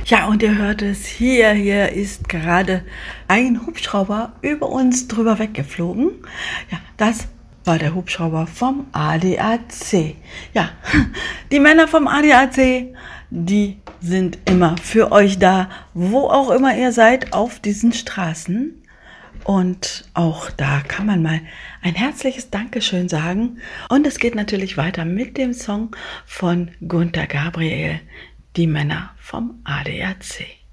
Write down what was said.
Ja, und ihr hört es, hier ist gerade ein Hubschrauber über uns drüber weggeflogen. Ja, das war der Hubschrauber vom ADAC. Ja, die Männer vom ADAC, die sind immer für euch da, wo auch immer ihr seid, auf diesen Straßen. Und auch da kann man mal ein herzliches Dankeschön sagen. Und es geht natürlich weiter mit dem Song von Gunter Gabriel, Die Männer vom ADAC.